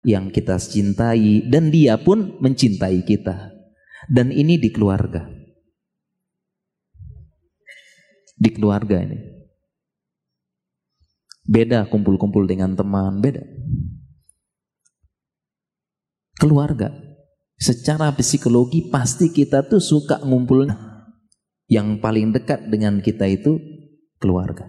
yang kita cintai, dan dia pun mencintai kita. Dan ini di keluarga. Di keluarga ini. Beda kumpul-kumpul dengan teman, beda. Keluarga. Secara psikologi pasti kita tuh suka ngumpul. Yang paling dekat dengan kita itu keluarga.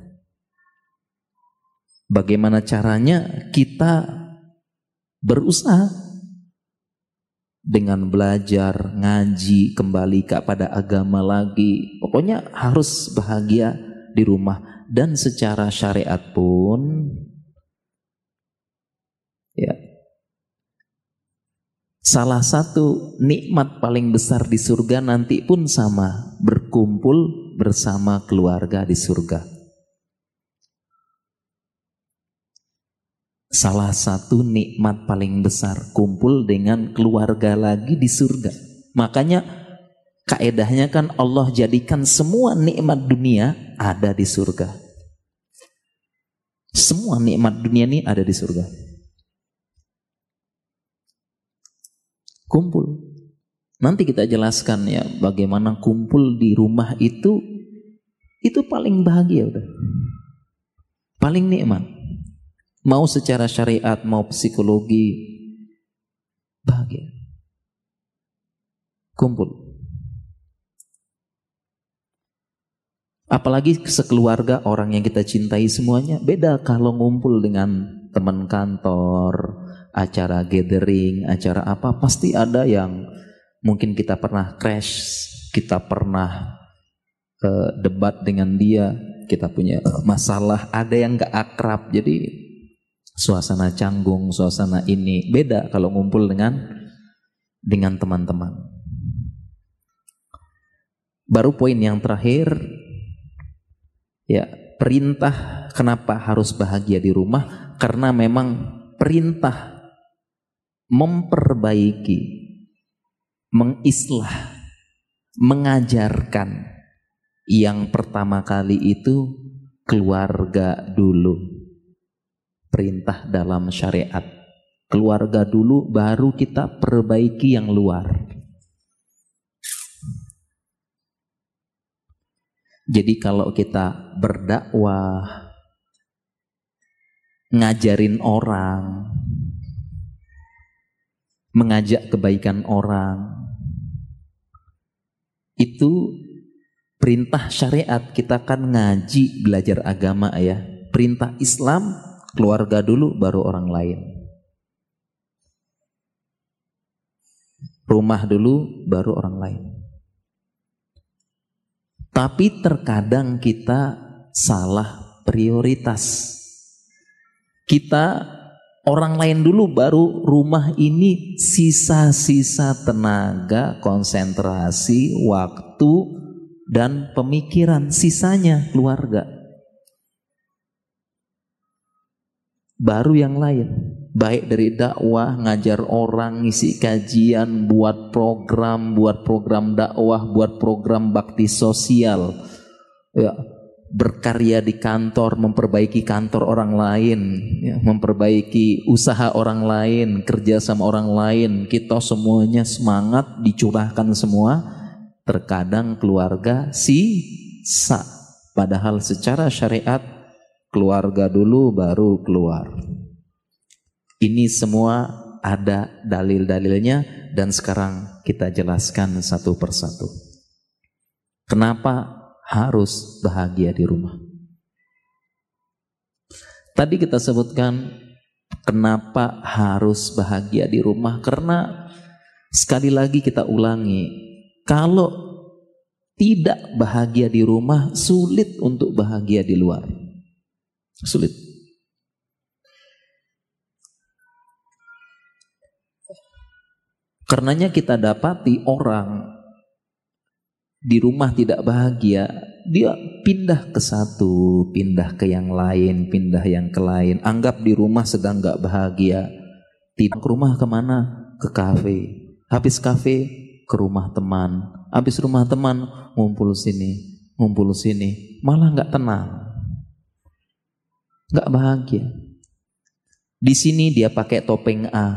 Bagaimana caranya? Kita berusaha dengan belajar, ngaji, kembali kepada agama lagi. Pokoknya harus bahagia di rumah. Dan secara syariat pun, ya, salah satu nikmat paling besar di surga nanti pun sama, berkumpul bersama keluarga di surga. Salah satu nikmat paling besar, kumpul dengan keluarga lagi di surga. Makanya kaedahnya kan Allah jadikan semua nikmat dunia ada di surga. Semua nikmat dunia ini ada di surga. Kumpul. Nanti kita jelaskan ya bagaimana kumpul di rumah itu paling bahagia udah. Paling nikmat. Mau secara syariat, mau psikologi, bahagia. Kumpul. Apalagi sekeluarga orang yang kita cintai semuanya. Beda kalau ngumpul dengan teman kantor, acara gathering, acara apa, pasti ada yang mungkin kita pernah crash, kita pernah debat dengan dia, kita punya masalah, ada yang gak akrab, jadi suasana canggung, suasana ini. Beda kalau ngumpul dengan teman-teman. Baru poin yang terakhir, ya, perintah kenapa harus bahagia di rumah? Karena memang perintah memperbaiki, mengislah, mengajarkan. Yang pertama kali itu keluarga dulu. Perintah dalam syariat. Keluarga dulu baru kita perbaiki yang luar. Jadi kalau kita berdakwah, ngajarin orang, mengajak kebaikan orang, itu perintah syariat. Kita kan ngaji, belajar agama ya. Perintah Islam, keluarga dulu baru orang lain. Rumah dulu baru orang lain. Tapi terkadang kita salah prioritas. Kita orang lain dulu baru rumah ini, sisa-sisa tenaga, konsentrasi, waktu, dan pemikiran. Sisanya keluarga. Baru yang lain. Baik dari dakwah, ngajar orang, ngisi kajian, buat program dakwah, buat program bakti sosial, ya, berkarya di kantor, memperbaiki kantor orang lain, ya, memperbaiki usaha orang lain, kerja sama orang lain. Kita semuanya semangat, dicurahkan semua. Terkadang keluarga sisa, padahal secara syariat keluarga dulu baru keluar. Ini semua ada dalil-dalilnya dan sekarang kita jelaskan satu persatu. Kenapa harus bahagia di rumah? Tadi kita sebutkan kenapa harus bahagia di rumah, karena sekali lagi kita ulangi, kalau tidak bahagia di rumah, sulit untuk bahagia di luar. Sulit. Karenanya kita dapati orang di rumah tidak bahagia, dia pindah ke satu, pindah ke yang lain, pindah yang ke lain. Anggap di rumah sedang gak bahagia. Tidak ke rumah kemana? Ke kafe. Habis kafe ke rumah teman. Habis rumah teman ngumpul sini, malah gak tenang, gak bahagia. Di sini dia pakai topeng A,